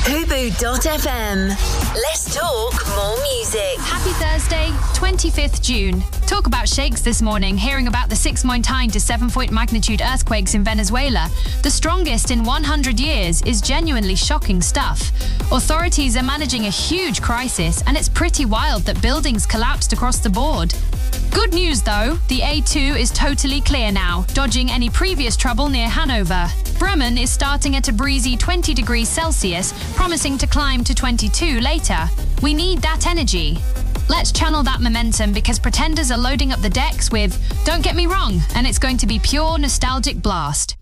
Fubu.fm. Let's talk more music. Happy Thursday, 25th June. Talk about shakes this morning, hearing about the 6.9 to 7-point magnitude earthquakes in Venezuela. The strongest in 100 years is genuinely shocking stuff. Authorities are managing a huge crisis, and it's pretty wild that buildings collapsed across the board. Good news though, the A2 is totally clear now, dodging any previous trouble near Hanover. Bremen is starting at a breezy 20 degrees Celsius, promising to climb to 22 later. We need that energy. Let's channel that momentum because pretenders are loading up the decks with Don't Get Me Wrong, and it's going to be pure nostalgic blast.